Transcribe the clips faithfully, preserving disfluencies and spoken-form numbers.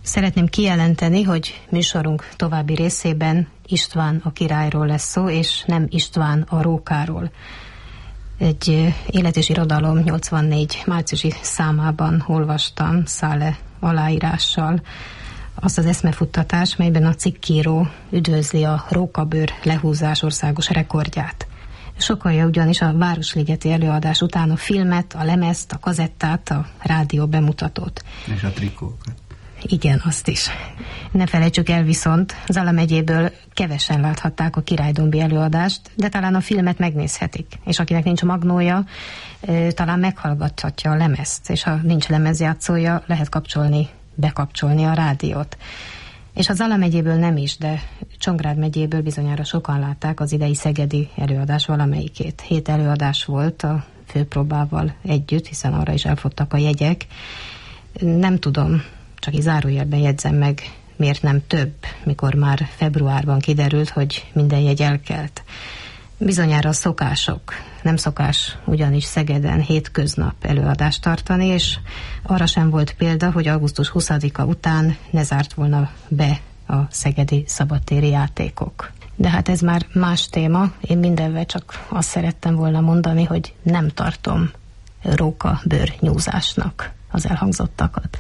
Szeretném kijelenteni, hogy műsorunk további részében István a királyról lesz szó, és nem István a rókáról. Egy Élet és Irodalom nyolcvannégy márciusi számában olvastam Szále aláírással azt az eszmefuttatást, melyben a cikkíró üdvözli a rókabőr lehúzás országos rekordját. Sokalja ugyanis a Városligeti előadás után a filmet, a lemezt, a kazettát, a rádió bemutatót. És a trikókat. Igen, azt is. Ne felejtsük el viszont, Zala megyéből kevesen láthatták a királydombi előadást, de talán a filmet megnézhetik. És akinek nincs magnója, talán meghallgathatja a lemezt, és ha nincs lemezjátszója, lehet kapcsolni, bekapcsolni a rádiót. És a Zala megyéből nem is, de Csongrád megyéből bizonyára sokan látták az idei szegedi előadás valamelyikét. Hét előadás volt a főpróbával együtt, hiszen arra is elfogytak a jegyek. Nem tudom, csak így zárójelben jegyzem meg, miért nem több, mikor már februárban kiderült, hogy minden jegy elkelt. Bizonyára szokások. Nem szokás ugyanis Szegeden hétköznap előadást tartani, és arra sem volt példa, hogy augusztus huszadika után ne zárt volna be a szegedi szabadtéri játékok. De hát ez már más téma. Én mindenvel csak azt szerettem volna mondani, hogy nem tartom rókabőr nyúzásnak az elhangzottakat.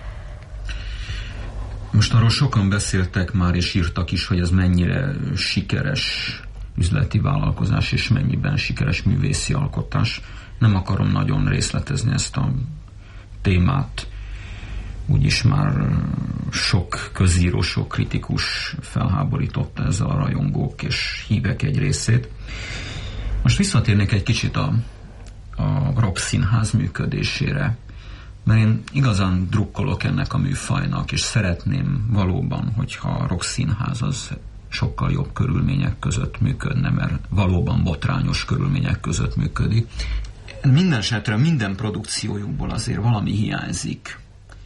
Most arról sokan beszéltek már, és írtak is, hogy ez mennyire sikeres üzleti vállalkozás, és mennyiben sikeres művészi alkotás. Nem akarom nagyon részletezni ezt a témát. Úgyis már sok közíró, sok kritikus felháborította ezzel a rajongók és hívek egy részét. Most visszatérnék egy kicsit a, a Rock Színház működésére, mert én igazán drukkolok ennek a műfajnak, és szeretném valóban, hogyha a Rock Színház az sokkal jobb körülmények között működne, mert valóban botrányos körülmények között működik. Minden esetre minden produkciójukból azért valami hiányzik.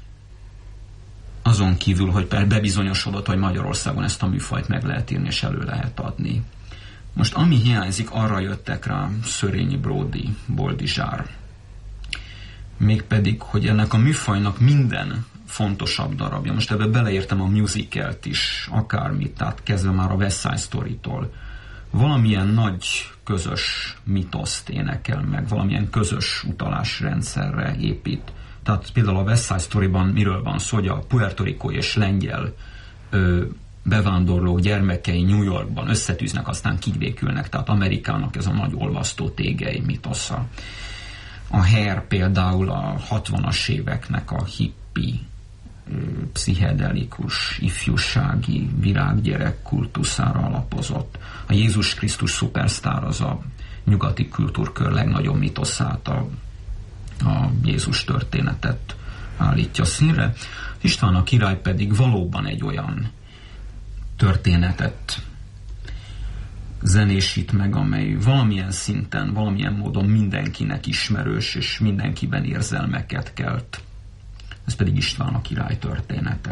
Azon kívül, hogy bebizonyosodott, hogy Magyarországon ezt a műfajt meg lehet írni és elő lehet adni. Most ami hiányzik, arra jöttek rá Szörényi Bródi, Boldizsár. Mégpedig, hogy ennek a műfajnak minden fontosabb darabja. Most ebbe beleértem a musicalt is, akármit, tehát kezdve már a West Side Story-tól. Valamilyen nagy közös mitoszt énekel meg, valamilyen közös utalásrendszerre épít. Tehát például a West Side Story-ban miről van szó, hogy a puertoricói és lengyel ö, bevándorlók gyermekei New Yorkban összetűznek, aztán kivégülnek, tehát Amerikának ez a nagy olvasztó tégely mitosza. A Hair például a hatvanas éveknek a hippi, pszichedelikus, ifjúsági virággyerek kultuszára alapozott. A Jézus Krisztus szupersztár az a nyugati kultúrkör legnagyobb mitoszát, a, a Jézus történetet állítja színre. István a király pedig valóban egy olyan történetet zenésít meg, amely valamilyen szinten, valamilyen módon mindenkinek ismerős, és mindenkiben érzelmeket kelt. Ez pedig István a király története.